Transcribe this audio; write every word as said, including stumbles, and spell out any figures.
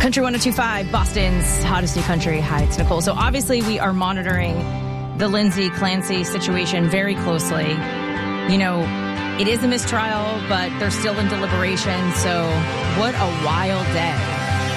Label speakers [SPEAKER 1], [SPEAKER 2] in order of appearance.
[SPEAKER 1] Country one oh two point five, Boston's hottest new country. Hi, it's Nicole. So obviously we are monitoring the Lindsay Clancy situation very closely. You know, it is a mistrial, but they're still in deliberation. So what a wild day.